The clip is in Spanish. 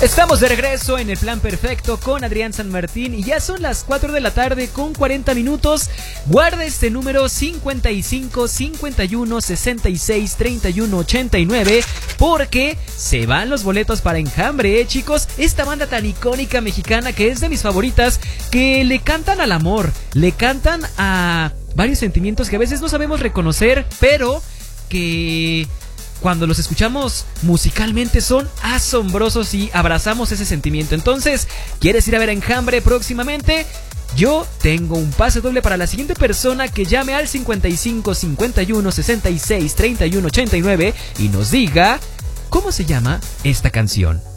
Estamos de regreso en el Plan Perfecto con Adrián San Martín y ya son las 4 de la tarde con 40 minutos. Guarda este número 55 51 66 31 89 porque se van los boletos para Enjambre, chicos. Esta banda tan icónica mexicana que es de mis favoritas, que le cantan al amor, le cantan a varios sentimientos que a veces no sabemos reconocer, pero que cuando los escuchamos musicalmente son asombrosos y abrazamos ese sentimiento. Entonces, ¿quieres ir a ver a Enjambre próximamente? Yo tengo un pase doble para la siguiente persona que llame al 55 51 66 31 89 y nos diga cómo se llama esta canción.